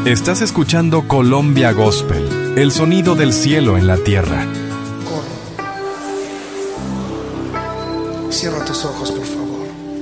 Estás escuchando Colombia Gospel, el sonido del cielo en la tierra. Corre. Cierra tus ojos, por favor.